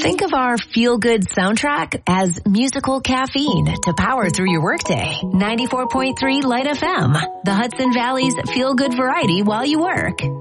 Think of our feel-good soundtrack as musical caffeine to power through your workday. 94.3 Light FM, the Hudson Valley's feel-good variety while you work.